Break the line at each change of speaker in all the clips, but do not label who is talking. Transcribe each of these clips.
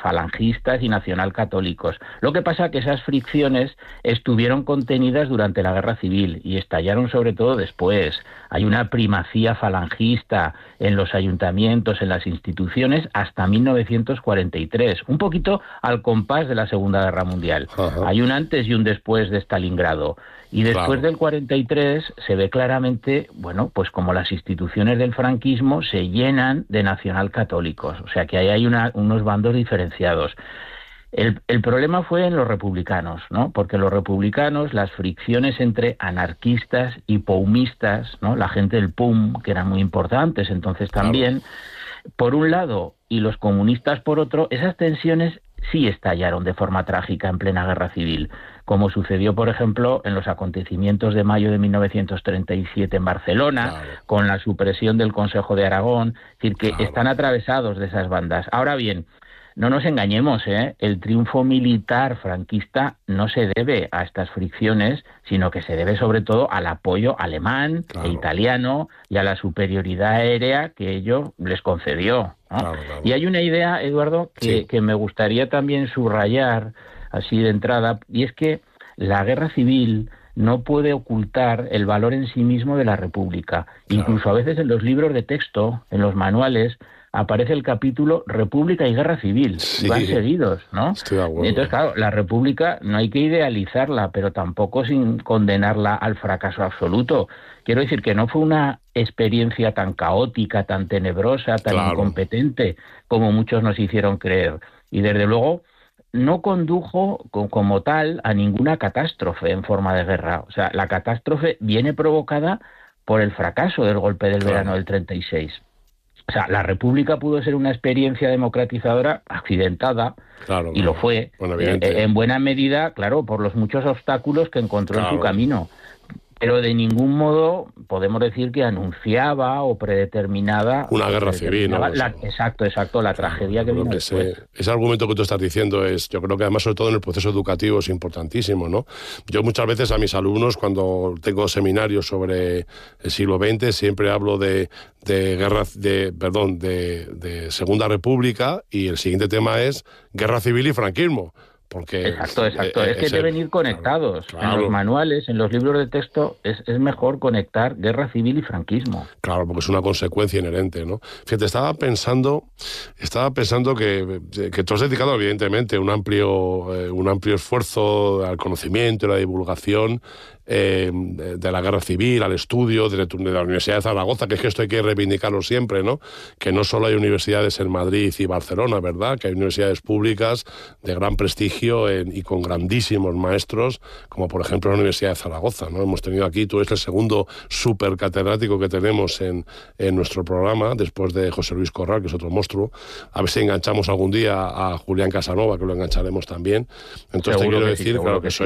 falangistas y nacionalcatólicos. Lo que pasa que esas fricciones estuvieron contenidas durante la Guerra Civil y estallaron sobre todo después. Hay una primacía falangista en los ayuntamientos, en las instituciones, hasta 1943, un poquito al compás de la Segunda Guerra Mundial.
Ajá.
Hay un antes y un después de Stalingrado. Y después del 43 se ve claramente, bueno, pues como las instituciones del franquismo se llenan de nacionalcatólicos. O sea que ahí hay unos bandos diferenciados. El problema fue en los republicanos, ¿no? Porque los republicanos, las fricciones entre anarquistas y poumistas, ¿no? La gente del PUM, que eran muy importantes entonces también, por un lado, y los comunistas por otro, esas tensiones sí estallaron de forma trágica en plena guerra civil, como sucedió, por ejemplo, en los acontecimientos de mayo de 1937 en Barcelona, con la supresión del Consejo de Aragón. Es decir, que están atravesados de esas bandas. Ahora bien, no nos engañemos, el triunfo militar franquista no se debe a estas fricciones, sino que se debe sobre todo al apoyo alemán e italiano y a la superioridad aérea que ello les concedió, ¿no? Y hay una idea, Eduardo, que me gustaría también subrayar así de entrada, y es que la guerra civil no puede ocultar el valor en sí mismo de la República. Incluso a veces en los libros de texto, en los manuales, aparece el capítulo República y Guerra Civil, y van seguidos, ¿no?
Estoy de acuerdo.
Entonces, claro, la República no hay que idealizarla, pero tampoco sin condenarla al fracaso absoluto. Quiero decir que no fue una experiencia tan caótica, tan tenebrosa, tan incompetente, como muchos nos hicieron creer. Y desde luego no condujo como tal a ninguna catástrofe en forma de guerra. O sea, la catástrofe viene provocada por el fracaso del golpe del verano del 36. O sea, la República pudo ser una experiencia democratizadora accidentada, y lo fue, en buena medida, claro, por los muchos obstáculos que encontró en su camino. Pero de ningún modo podemos decir que anunciaba o predeterminada
una guerra civil, ¿no?
Exacto, la tragedia que vino después.
Ese argumento que tú estás diciendo yo creo que además, sobre todo en el proceso educativo, es importantísimo, ¿no? Yo muchas veces a mis alumnos, cuando tengo seminarios sobre el siglo XX, siempre hablo de Segunda República, y el siguiente tema es guerra civil y franquismo. Porque
exacto. Es que deben ir conectados. En los manuales, en los libros de texto, es mejor conectar guerra civil y franquismo.
Claro, porque es una consecuencia inherente, ¿no? Fíjate, estaba pensando que tú has dedicado, evidentemente, un amplio esfuerzo al conocimiento y la divulgación de la guerra civil, al estudio de la Universidad de Zaragoza, que es que esto hay que reivindicarlo siempre, ¿no? Que no solo hay universidades en Madrid y Barcelona, ¿verdad? Que hay universidades públicas de gran prestigio y con grandísimos maestros, como por ejemplo la Universidad de Zaragoza, ¿no? Hemos tenido aquí, tú eres el segundo supercatedrático que tenemos en nuestro programa, después de José Luis Corral, que es otro monstruo. A ver si enganchamos algún día a Julián Casanova, que lo engancharemos también. Entonces te quiero decir, claro, que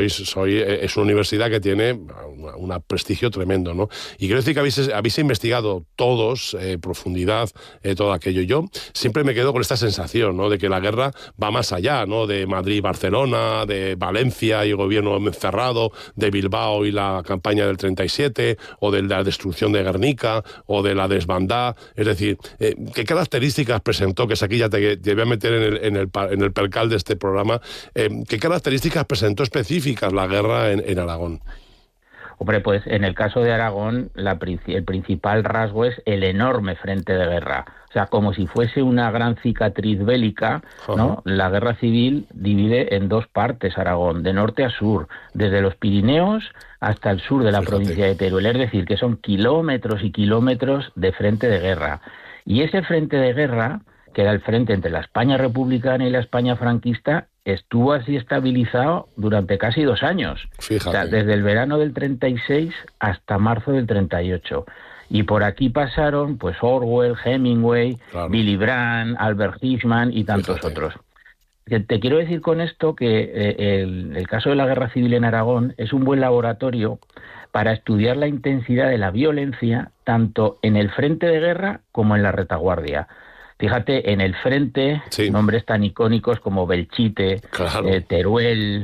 es una universidad que tiene un prestigio tremendo, ¿no? Y quiero decir que habéis investigado todos, profundidad, todo aquello. Yo siempre me quedo con esta sensación, ¿no? De que la guerra va más allá, ¿no? De Madrid y Barcelona, de Valencia y el gobierno encerrado, de Bilbao y la campaña del 37, o de la destrucción de Guernica, o de la desbandada. Es decir, ¿qué características presentó, que es aquí ya te voy a meter en el percal de este programa, qué características presentó específicas la guerra en Aragón?
Hombre, pues en el caso de Aragón, el principal rasgo es el enorme frente de guerra. O sea, como si fuese una gran cicatriz bélica, ¿no? La guerra civil divide en dos partes Aragón, de norte a sur, desde los Pirineos hasta el sur de la provincia de Teruel. Es decir, que son kilómetros y kilómetros de frente de guerra. Y ese frente de guerra, que era el frente entre la España republicana y la España franquista, estuvo así estabilizado durante casi 2 años.
Fíjate.
O sea, desde el verano del 36 hasta marzo del 38. Y por aquí pasaron pues Orwell, Hemingway, Willy Brandt, Albert Hirschman y tantos otros. Te quiero decir con esto que el caso de la guerra civil en Aragón es un buen laboratorio para estudiar la intensidad de la violencia tanto en el frente de guerra como en la retaguardia. Fíjate, en el frente, nombres tan icónicos como Belchite, Teruel,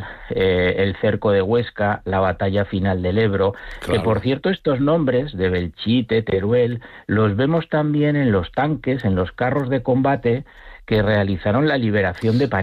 el cerco de Huesca, la batalla final del Ebro, que por cierto estos nombres de Belchite, Teruel, los vemos también en los tanques, en los carros de combate que realizaron la liberación de París.